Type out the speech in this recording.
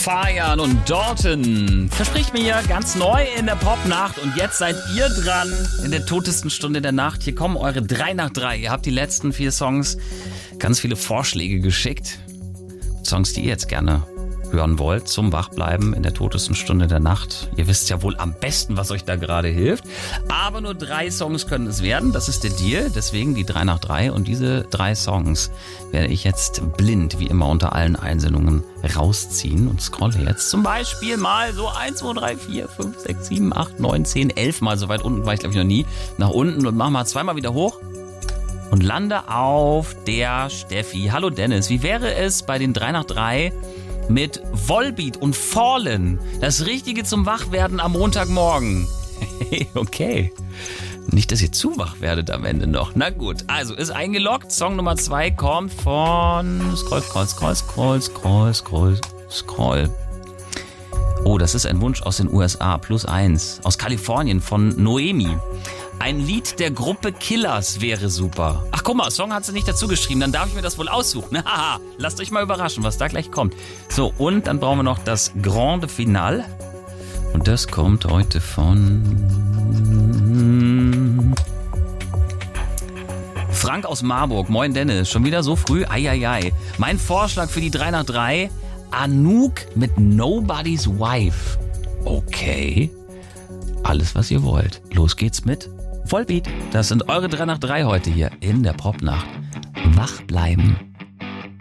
Fajan und Dalton verspricht mir hier ganz neu in der Popnacht. Und jetzt seid ihr dran in der totesten Stunde der Nacht. Hier kommen eure 3 nach 3. Ihr habt die letzten 4 Songs, ganz viele Vorschläge geschickt. Songs, die ihr jetzt gerne hören wollt zum Wachbleiben in der totesten Stunde der Nacht. Ihr wisst ja wohl am besten, was euch da gerade hilft. Aber nur 3 Songs können es werden. Das ist der Deal. Deswegen die 3 nach 3. Und diese 3 Songs werde ich jetzt blind, wie immer, unter allen Einsendungen rausziehen und scrolle jetzt zum Beispiel mal so 1, 2, 3, 4, 5, 6, 7, 8, 9, 10, 11 Mal. So weit unten war ich, glaube ich, noch nie. Nach unten und mach mal 2-mal wieder hoch. Und lande auf der Steffi. Hallo Dennis, wie wäre es bei den 3 nach 3 mit Volbeat und Fallen? Das Richtige zum Wachwerden am Montagmorgen. Okay. Nicht, dass ihr zu wach werdet am Ende noch. Na gut, also ist eingeloggt. Song Nummer 2 kommt von Scroll. Oh, das ist ein Wunsch aus den USA. +1. Aus Kalifornien von Noemi. Ein Lied der Gruppe Killers wäre super. Ach guck mal, Song hat sie nicht dazu geschrieben, dann darf ich mir das wohl aussuchen. Haha, lasst euch mal überraschen, was da gleich kommt. So, und dann brauchen wir noch das Grande Finale. Und das kommt heute von Frank aus Marburg. Moin Dennis, schon wieder so früh? Eieiei. Mein Vorschlag für die 3 nach 3, Anouk mit Nobody's Wife. Okay, alles was ihr wollt. Los geht's mit Volbeat. Das sind eure 3 nach 3 heute hier in der Popnacht. Wach bleiben.